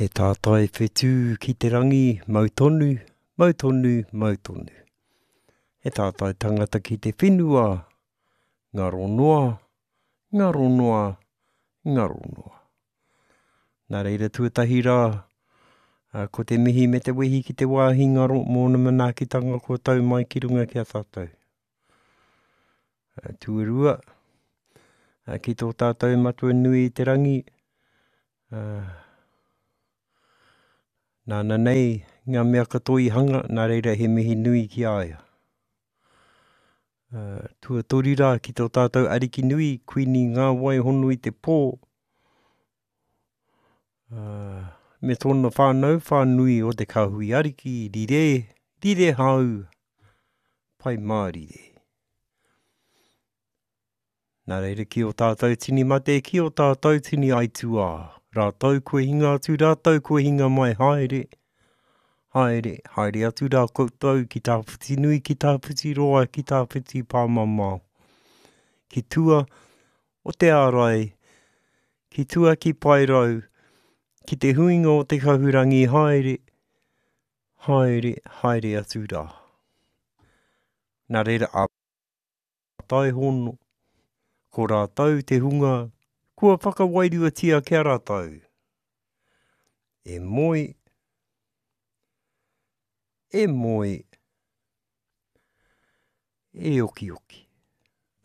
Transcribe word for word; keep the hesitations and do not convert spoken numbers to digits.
He tātai whetū ki te rangi mautonu, mautonu, mautonu. He tātai tangata ki te whenua, ngaro noa, ngaro noa, ngaro noa. Nā reira tuatahi rā, uh, ko te mihi me te wehi ki te wāhi ngaro mōna manaakitanga ko tau mai ki runga ki a tātou. Uh, tuarua, uh, ki tō tātou matua nui i te rangi, uh, nāna nei, ngā mea katoa i hanga, nā reira he mihi nui ki aia. Uh, tua tori rā ki tō tātou ariki nui, kuini ngā wai honu i te pō. Uh, me tōna whānau whānui o te kahui ariki, rire, rire hau, pai mā rire. Nā reira ki o tātou tini mate, ki o tātou tini aitua. Rātou koe hinga atu, rātou koe hinga mai haere. Haere, haere atu rā koutou ki tā whiti nui, ki tā whiti roa, ki tā whiti pāmamau. Ki tua o te ārai, ki tua ki pairau, ki te huinga o te kahurangi haere. Haere, haere atu rā. Nā reira a tai hono, ko rātou te hunga, kua whakawairua tia kia rātou. E moi, e moi, e oki oki.